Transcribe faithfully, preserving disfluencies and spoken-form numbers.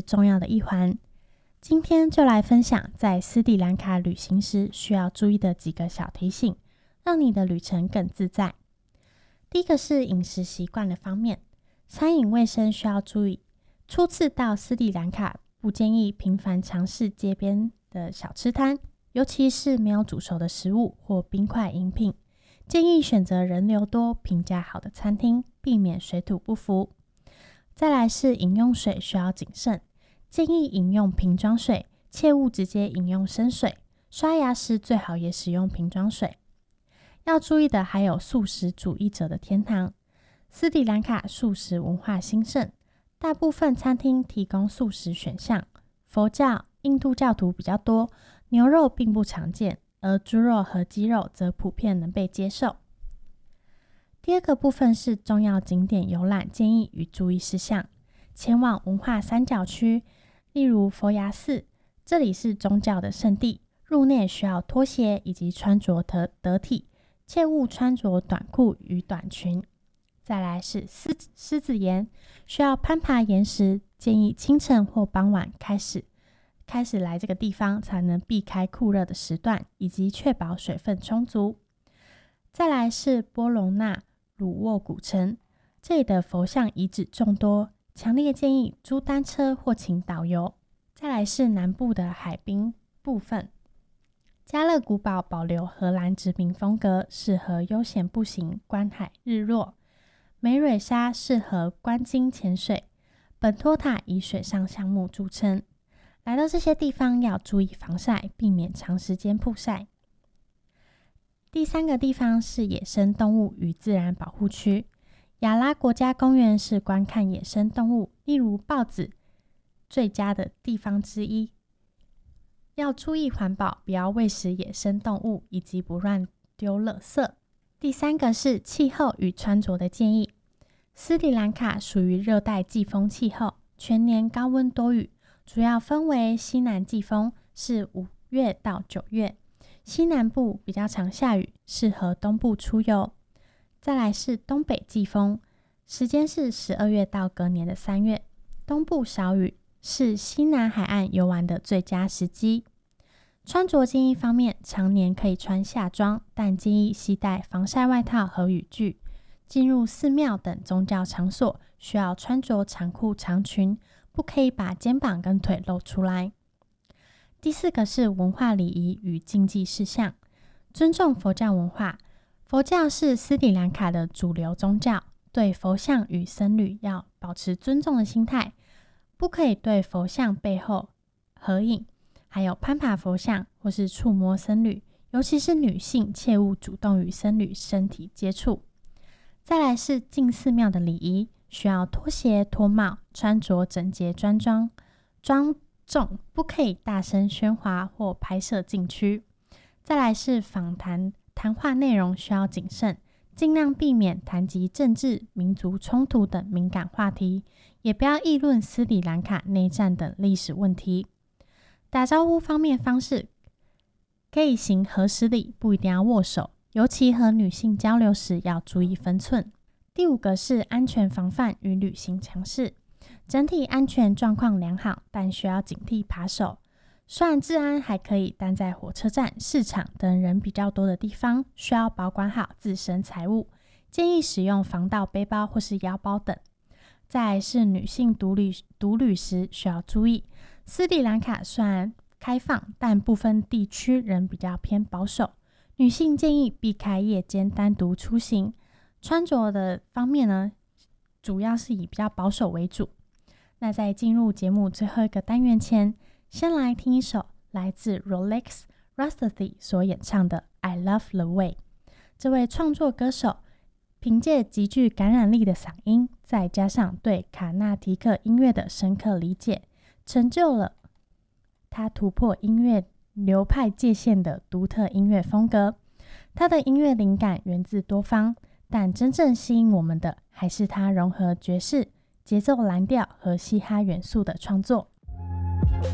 重要的一环。今天就来分享在斯里兰卡旅行时需要注意的几个小提醒，让你的旅程更自在。第一个是饮食习惯的方面，餐饮卫生需要注意。初次到斯里兰卡，不建议频繁尝试街边的小吃摊，尤其是没有煮熟的食物或冰块饮品。建议选择人流多、评价好的餐厅，避免水土不服。再来是饮用水需要谨慎，建议饮用瓶装水，切勿直接饮用生水。刷牙时最好也使用瓶装水。要注意的还有素食主义者的天堂。斯里兰卡素食文化兴盛，大部分餐厅提供素食选项，佛教、印度教徒比较多，牛肉并不常见，而猪肉和鸡肉则普遍能被接受。第二个部分是重要景点游览建议与注意事项。前往文化三角区，例如佛牙寺，这里是宗教的圣地，入内需要拖鞋以及穿着得得体，切勿穿着短裤与短裙。再来是狮狮子岩，需要攀爬岩石，建议清晨或傍晚开始开始来这个地方，才能避开酷热的时段，以及确保水分充足。再来是波隆纳鲁沃古城，这里的佛像遗址众多，强烈建议租单车或请导游。再来是南部的海滨部分，加勒古堡保留荷兰殖民风格，适合悠闲步行观海日落。梅蕊沙适合观鲸潜水，本托塔以水上项目著称。来到这些地方要注意防晒，避免长时间曝晒。第三个地方是野生动物与自然保护区。亚拉国家公园是观看野生动物，例如豹子，最佳的地方之一。要注意环保，不要喂食野生动物，以及不乱丢垃圾。第三个是气候与穿着的建议。斯里兰卡属于热带季风气候，全年高温多雨，主要分为西南季风，是五月到九月，西南部比较常下雨，适合东部出游。再来是东北季风，时间是十二月到隔年的三月，东部少雨，是西南海岸游玩的最佳时机。穿着建议方面，常年可以穿夏装，但建议携带防晒外套和雨具。进入寺庙等宗教场所，需要穿着长裤长裙，不可以把肩膀跟腿露出来。第四个是文化礼仪与禁忌事项。尊重佛教文化。佛教是斯里兰卡的主流宗教，对佛像与僧侣要保持尊重的心态，不可以对佛像背后合影，还有攀爬佛像或是触摸僧侣，尤其是女性切勿主动与僧侣身体接触。再来是进寺庙的礼仪，需要脱鞋脱帽，穿着整洁专庄庄重，不可以大声喧哗或拍摄禁区。再来是访谈谈话内容需要谨慎，尽量避免谈及政治、民族冲突等敏感话题，也不要议论斯里兰卡内战等历史问题。打招呼方面方式，可以行和施礼，不一定要握手，尤其和女性交流时要注意分寸。第五个是安全防范与旅行常识。整体安全状况良好，但需要警惕扒手。虽然治安还可以，但在火车站、市场等人比较多的地方，需要保管好自身财物，建议使用防盗背包或是腰包等。再来是女性独旅独旅时需要注意，斯里兰卡虽然开放，但部分地区仍比较偏保守，女性建议避开夜间单独出行。穿着的方面呢，主要是以比较保守为主。那在进入节目最后一个单元前，先来听一首来自 Rolex Rastafari 所演唱的 I Love the Way。 这位创作歌手凭借极具感染力的嗓音，再加上对卡纳提克音乐的深刻理解，成就了他突破音乐流派界限的独特音乐风格。他的音乐灵感源自多方，但真正吸引我们的还是他融合爵士、节奏蓝调和嘻哈元素的创作。